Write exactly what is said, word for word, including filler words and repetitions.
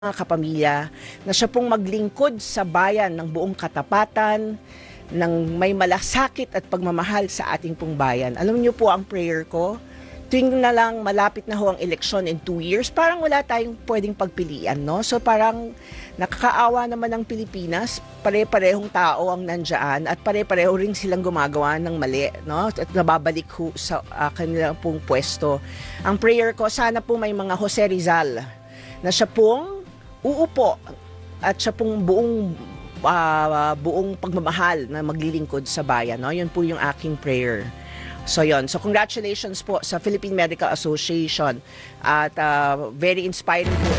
mga kapamilya na siya pong maglingkod sa bayan ng buong katapatan, ng may malasakit at pagmamahal sa ating pong bayan. Alam niyo po ang prayer ko, tuwing na lang malapit na ho ang eleksyon in two years, parang wala tayong pwedeng pagpilian, no? So parang nakakaawa naman ang Pilipinas, pare-parehong tao ang nandyan at pare-pareho rin silang gumagawa ng mali, no? At nababalik ho sa uh, kanilang pong pwesto. Ang prayer ko, sana po may mga Jose Rizal na siya pong uupo at siya pong buong uh, buong pagmamahal na maglilingkod sa bayan, no? Yun po yung aking prayer. So yon. So congratulations po sa Philippine Medical Association at uh, very inspiring po